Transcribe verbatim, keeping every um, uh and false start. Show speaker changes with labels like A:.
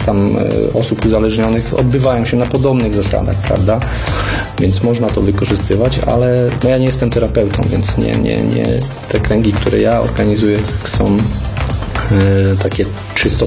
A: tam osób uzależnionych odbywają się na podobnych zasadach, prawda? Więc można to wykorzystywać, ale no ja nie jestem terapeutą, więc nie, nie, nie, te kręgi, które ja organizuję, są takie czysto